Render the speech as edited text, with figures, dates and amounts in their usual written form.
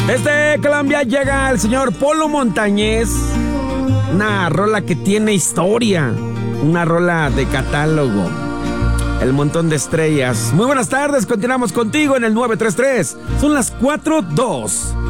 Desde Colombia llega el señor Polo Montañés. Una rola que tiene historia. Una rola de catálogo. El montón de estrellas. Muy buenas tardes, continuamos contigo en el 933. Son las 4:02.